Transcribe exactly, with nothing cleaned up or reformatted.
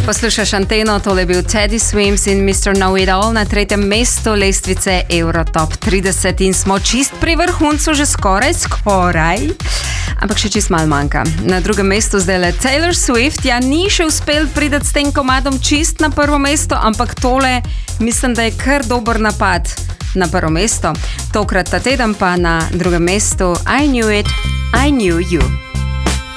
Poslušaš Anteno, tole je bil Teddy Swims in mister Know It All na tretjem mestu lestvice Eurotop trideset in smo čist pri vrhuncu, že skoraj, skoraj, ampak še čist malo manjka. Na drugem mestu zdaj le Taylor Swift, ja ni še uspel prideti s tem komadom čist na prvo mesto, ampak tole mislim, da je kar dober napad na prvo mesto. Tokrat ta teden pa na drugem mestu I Knew It, I Knew You.